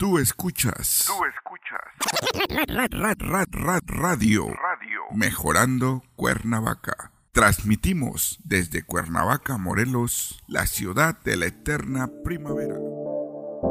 Tú escuchas. Radio. Mejorando Cuernavaca. Transmitimos desde Cuernavaca, Morelos, la ciudad de la eterna primavera.